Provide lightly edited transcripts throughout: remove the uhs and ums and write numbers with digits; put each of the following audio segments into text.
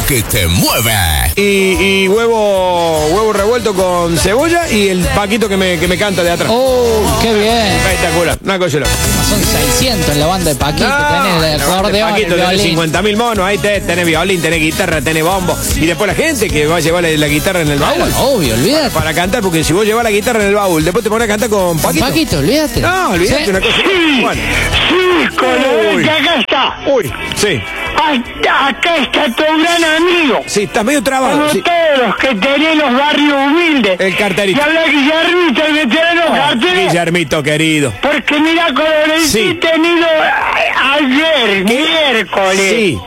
que te mueve. Y huevo revuelto con cebolla y el Paquito que me canta de atrás. ¡Oh, qué bien! Espectacular, una cosa loca. Son 600 en la banda de Paquito. Tenés el acordeón, Paquito, el tenés violín. 50.000 monos, ahí tenés violín, tenés guitarra, tenés bombo. Y después la gente que va a llevar la guitarra en el baúl. Claro, obvio, olvídate. Para cantar, porque si vos llevas la guitarra en el baúl, después te pones a cantar con Paquito. Paquito, olvídate. No, olvídate, ¿Sí? una cosa. Sí, Bueno. sí, Colorete, acá está. Uy, sí. Acá está tu gran amigo. Sí, estás medio trabado. Como Sí. todos los que tenés los barrios humildes. El carterito. Y habla Guillermito, el veterano cartero. Guillermito, querido. Porque mira, Colorete, Sí. he tenido ayer, miércoles. Sí.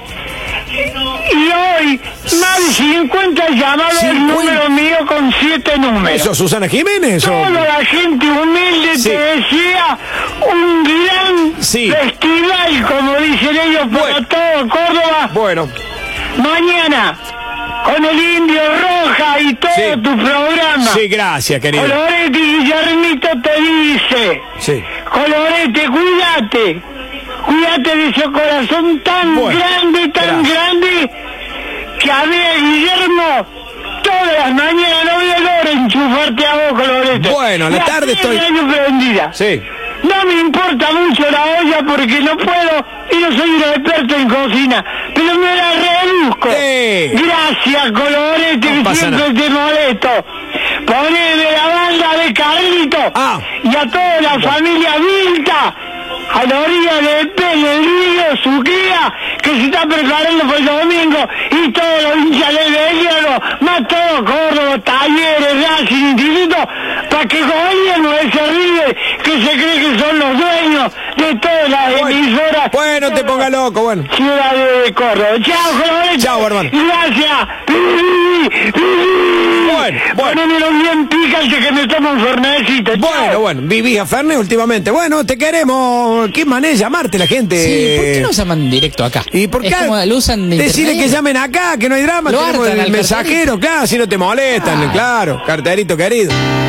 Y hoy, más de 50 llamados el 50. número mío con 7 números. ¿Eso, Susana Jiménez? ¿O? Toda la gente humilde Sí. te decía un gran Sí. festival, como dicen ellos, para Bueno. todo Córdoba. Bueno, Mañana, con el Indio Roja y todo Sí. tu programa. sí, gracias, querido. Colorete y Guillermito te dice, Sí. Colorete, cuídate. Cuídate de ese corazón tan Bueno, grande, tan gracias. grande, que a mí, Guillermo, todas las mañanas no voy a lograr enchufarte a vos, Colorete. Bueno, a la tarde estoy- años prendida. Sí. No me importa mucho la olla porque no puedo y no soy un experto en cocina, pero me la reduzco. Sí. Gracias, Colorete, No que pasa siempre te molesto. Poneme la banda de Carlito Ah. y a toda la familia Vilta, a la orilla del Pen, el río, su cría, que se está preparando para el domingo, y todos los hinchas del Belgrano, más todo Córdoba, Talleres, Racing, Instituto, para que gobierno ese River que se cree que son los dueños de todas las emisoras. Bueno, te ponga loco, bueno. Ciudad de Córdoba. Chao, Colorete. Chao, hermano. Gracias. Bueno. Ponémelo bien picante que me tomo un fernecito. Bueno, vivís a Fernet últimamente. Bueno, te queremos. ¿Qué manera de llamarte la gente? Sí, ¿por qué no llaman directo acá? ¿Y por qué? Es como lo usan de Decirle internet. que llamen acá, que no hay drama. Lo Tenemos hartan el al mensajero, claro, si no te molestan, claro. Carterito querido.